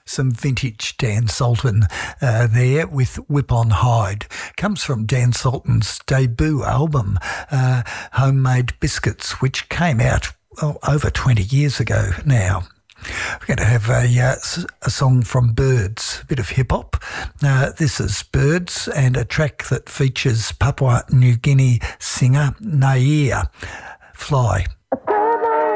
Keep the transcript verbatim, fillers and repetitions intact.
Some vintage Dan Sultan uh, there with Whip on Hide. Comes from Dan Sultan's debut album, uh, Homemade Biscuits, which came out oh, over twenty years ago now. We're going to have a, uh, a song from Birds, a bit of hip-hop. Uh, this is Birds and a track that features Papua New Guinea singer Nair. Fly.